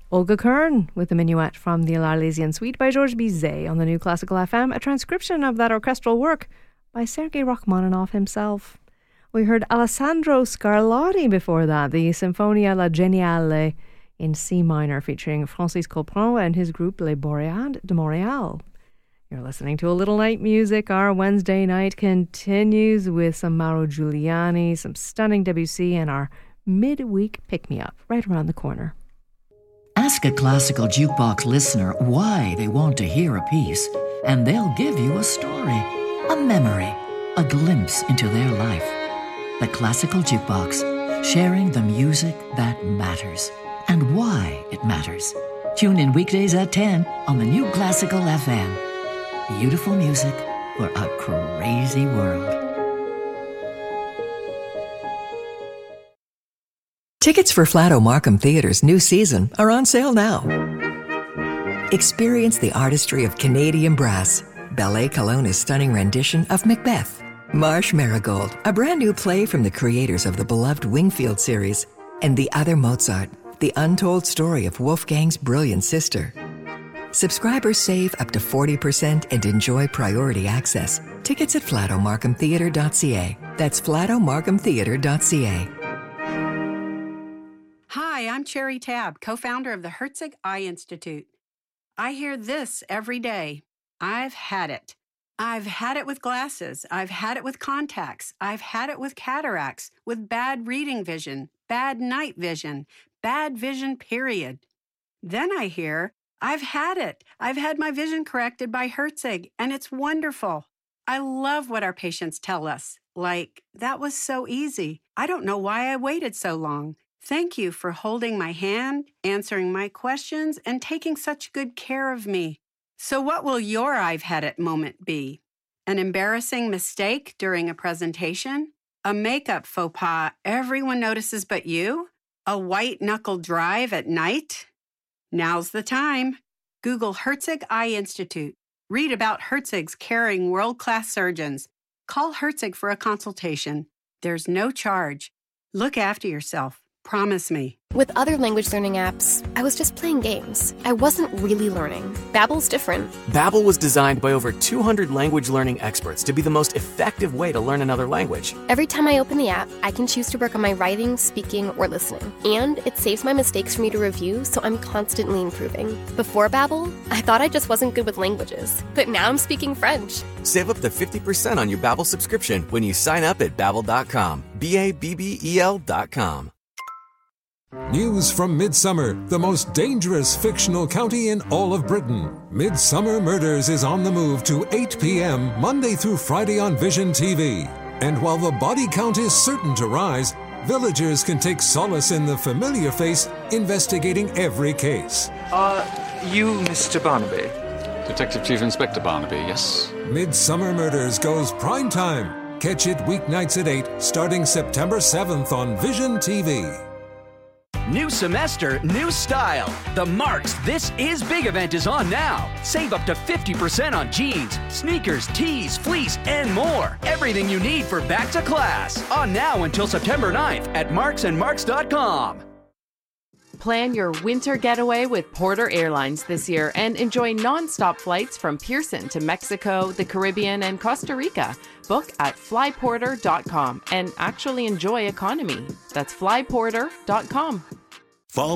Olga Kern with the Minuet from the L'Arlésienne Suite by Georges Bizet on the New Classical FM, a transcription of that orchestral work by Sergei Rachmaninoff himself. We heard Alessandro Scarlatti before that, the Sinfonia La Geniale in C minor featuring Francis Couperin and his group Les Boréades de Montréal. You're listening to A Little Night Music. Our Wednesday night continues with some Mauro Giuliani, some stunning Debussy, and our midweek pick-me-up right around the corner. Ask a classical jukebox listener why they want to hear a piece, and they'll give you a story, a memory, a glimpse into their life. The Classical Jukebox, sharing the music that matters and why it matters. Tune in weekdays at 10 on the New Classical FM. Beautiful music for a crazy world. Tickets for Flato Markham Theatre's new season are on sale now. Experience the artistry of Canadian brass, Ballet Kelowna's stunning rendition of Macbeth, Marsh Marigold, a brand new play from the creators of the beloved Wingfield series, and The Other Mozart, the untold story of Wolfgang's brilliant sister. Subscribers save up to 40% and enjoy priority access. Tickets at flatomarkhamtheatre.ca. That's flatomarkhamtheatre.ca. Hi, I'm Cherry Tabb, co-founder of the Herzig Eye Institute. I hear this every day. I've had it. I've had it with glasses. I've had it with contacts. I've had it with cataracts, with bad reading vision, bad night vision, bad vision, period. Then I hear, I've had it. I've had my vision corrected by Herzig, and it's wonderful. I love what our patients tell us. Like, that was so easy. I don't know why I waited so long. Thank you for holding my hand, answering my questions, and taking such good care of me. So what will your I've had it moment be? An embarrassing mistake during a presentation? A makeup faux pas everyone notices but you? A white-knuckle drive at night? Now's the time. Google Herzig Eye Institute. Read about Herzig's caring world-class surgeons. Call Herzig for a consultation. There's no charge. Look after yourself. Promise me. With other language learning apps, I was just playing games. I wasn't really learning. Babbel's different. Babbel was designed by over 200 language learning experts to be the most effective way to learn another language. Every time I open the app, I can choose to work on my writing, speaking, or listening. And it saves my mistakes for me to review, so I'm constantly improving. Before Babbel, I thought I just wasn't good with languages. But now I'm speaking French. Save up to 50% on your Babbel subscription when you sign up at Babbel.com. Babbel.com. News from Midsummer, the most dangerous fictional county in all of Britain. Midsummer Murders is on the move to 8 p.m. Monday through Friday on Vision TV. And while the body count is certain to rise, villagers can take solace in the familiar face investigating every case. Are you Mr. Barnaby? Detective Chief Inspector Barnaby, yes. Midsummer Murders goes prime time. Catch it weeknights at 8, starting September 7th on Vision TV. New semester, new style. The Marks This Is Big event is on now. Save up to 50% on jeans, sneakers, tees, fleece, and more. Everything you need for back to class. On now until September 9th at marksandmarks.com. Plan your winter getaway with Porter Airlines this year and enjoy non-stop flights from Pearson to Mexico, the Caribbean, and Costa Rica. Book at flyporter.com and actually enjoy economy. That's flyporter.com.